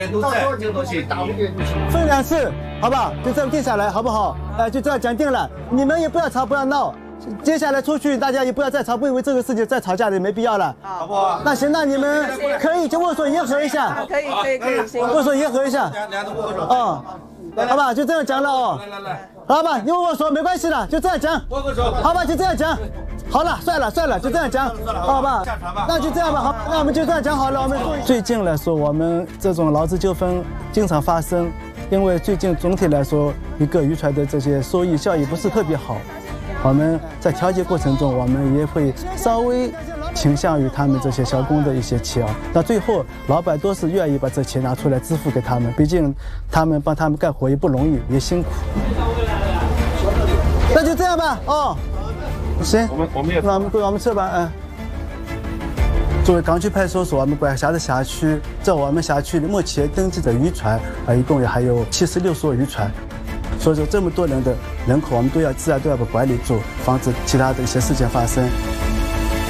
到时候你都去打回去。 分2次，好不好？就这样定下来，好不好？就这样讲定了。你们也不要吵，不要闹。接下来出去，大家也不要再吵，不因为这个事情再吵架的没必要了， 好不好？ 那行，那你们可以就握手言和一下。 可以，行。 握手言和一下。 两个握手。 哦，好吧，就这样讲了哦。 来， 好吧，你握手没关系的，就这样讲。 握个手。 好吧，就这样讲。好了，算了，就这样讲，好吧？那就这样吧，好，那我们就这样讲好了。我们最近来说，我们这种劳资纠纷经常发生，因为最近总体来说，一个渔船的这些收益效益不是特别好。我们在调解过程中，我们也会稍微倾向于他们这些小工的一些期啊。那最后，老板都是愿意把这钱拿出来支付给他们，毕竟他们帮他们干活也不容易，也辛苦。那就这样吧，哦。行，我们撤吧，作为港区派出所，我们管辖的辖区，在我们辖区里目前登记的渔船一共还有76艘渔船，所以说这么多人的人口，我们都要自然都要把管理住，防止其他的一些事件发生。